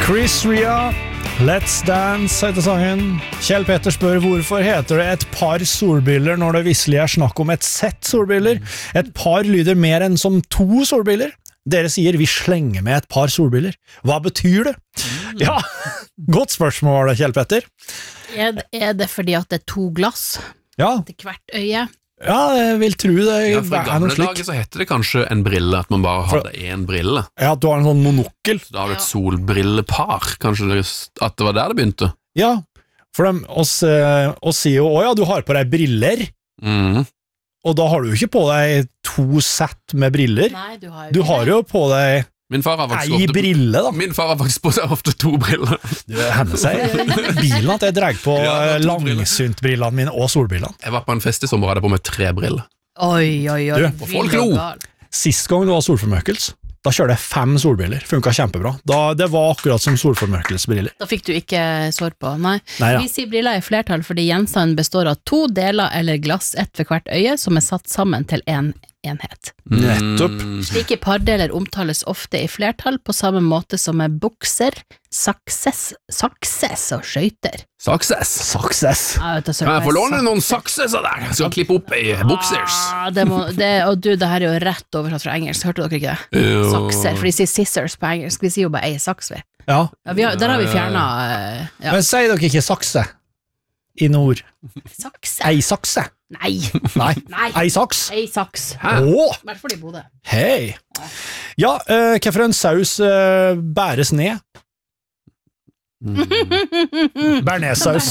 Chris Ria, Let's Dance heter sangen. Kjell Petter spør hvorfor heter det et par solbriller når det visselig snakk om et sett solbriller. Et par lyder mer enn som to solbriller. Dere sier vi slenger med et par solbriller. Hva betyr det? Ja, godt spørsmål, Kjell Petter. Er det fordi at det to glass til hvert øye? Ja, jeg vil tro det. Ja, for i gamle dager så heter det kanskje en brille, at man bare hadde en brille. Ja, at du har en sånn monokkel. Så da har du et solbrillepar, kanskje at det var der det begynte. Ja, for oss sier jo, åja, du har på deg briller, og da har du jo ikke på deg to sett med briller. Nei, du har jo på deg Min far har brille da. Min far har faktisk på seg ofte to briller. Det hender seg i bilen at jeg drar på langsyntbrillene mine og solbrillene. Jeg var på en fest i sommer og hadde på meg 3 briller. Oi. Og folk lo. Sist gang det var solformørkelse, da kjørte jeg 5 solbriller. Funket kjempebra. Det var akkurat som solformørkelsesbriller. Da fikk du ikke sår på, nei. Neida. Vi sier briller i flertall fordi gjenstanden består av 2 deler eller glass, ett ved hvert øye, som satt sammen til en enhet. Nettopp. Slike pardeler omtales ofte i flertall på samme måte som med bukser, sakses og skøyter. Sakses. Kan jeg få låne noen sakses av deg? Jeg skal klippe opp i buksers. Og du, det her er jo rett oversatt fra engelsk, hørte dere ikke det? Sakser, for de sier scissors på engelsk, vi sier jo bare ei saks ved. Ja. Der har vi fjernet. Men sier dere ikke sakse i nord? Sakse? Ei sakse? Nei. Ei saks? Ei saks. Åh! Hvertfall i Bodø. Hei. Ja, hvorfor en saus bæres ned? Bernæssaus.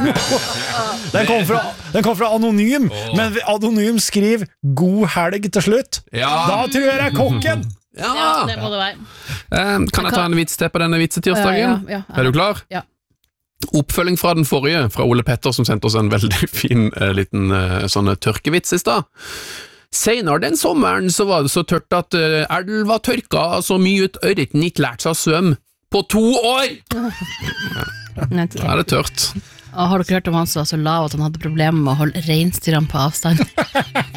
Den kom fra Anonym, men Anonym skriver god helg til slutt. Da tror jeg kokken. Ja, det må det være. Kan jeg ta en vits til på denne vitsetirsdagen? Ja. Er du klar? Ja. Oppfølging fra den forrige, fra Ole Petter, som sendte oss en veldig fin liten sånn tørkevits i stad. Senere den sommeren så var det så tørt at elva tørka så mye ut ørreten ikke lærte seg å svømme på 2 år! Da er det tørt. Og har dere hørt om han som var så lav at han hadde problemer med å holde reinsdyrene på avstand?